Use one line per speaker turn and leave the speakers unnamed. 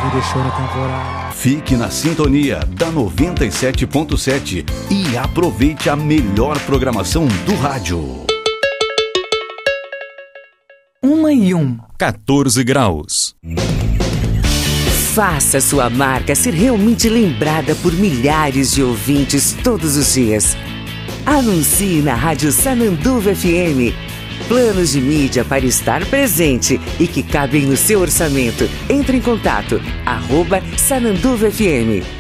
me deixou na temporada.
Fique na sintonia da 97.7 e aproveite a melhor programação do rádio.
1:01.
14 graus.
Faça sua marca ser realmente lembrada por milhares de ouvintes todos os dias. Anuncie na Rádio Sananduva FM. Planos de mídia para estar presente e que cabem no seu orçamento. Entre em contato, @Sananduva FM.